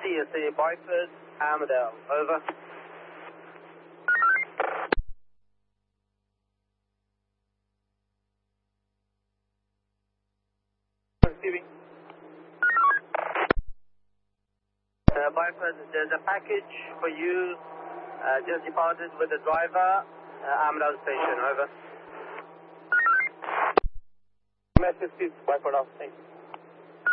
CSC Byford, Armadale. Over. Receiving. Byford, there's a package for you. Just departed with the driver. Armadale Station. Over. Message, please. Byford off. Thank you.